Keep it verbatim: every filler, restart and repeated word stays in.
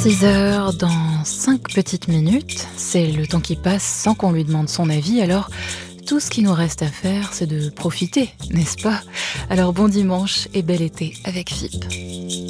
six heures dans cinq petites minutes, c'est le temps qui passe sans qu'on lui demande son avis, alors tout ce qui nous reste à faire, c'est de profiter, n'est-ce pas? Alors bon dimanche et bel été avec F I P.